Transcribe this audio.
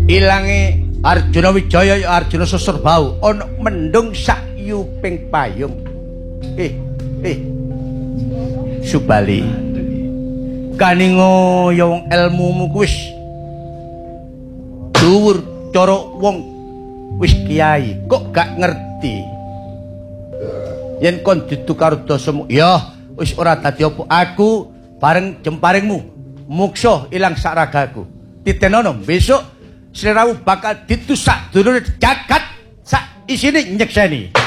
ilange Arjuna Wijaya ya Arjuna Susurbau ana mendung sak yuping payung. Subali. Kaningo ya wong ilmumu kuwi wis dhuwur cara wong wis kiai kok gak ngerti. Yen kon ditukar dosamu ya wis ora dadi apa aku bareng jemparingmu muksa ilang sak ragaku. Titenono besok sliramu bakal ditusak dulur jagat sak isine nyekseni.